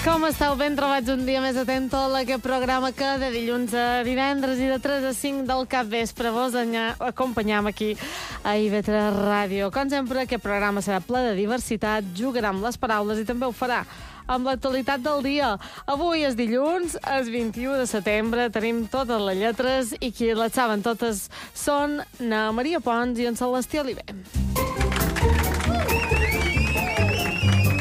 Com esteu? Ben trobats un dia més atent a aquest programa que de dilluns a divendres i de 3 a 5 del capvespre vos acompanyam aquí a IB3 Ràdio. Com sempre, aquest programa serà ple de diversitat, jugarà amb les paraules i també ho farà amb l'actualitat del dia. Avui és dilluns, és 21 de setembre, tenim totes les lletres i qui les saben totes són na Maria Pons i en Celestí Oliver.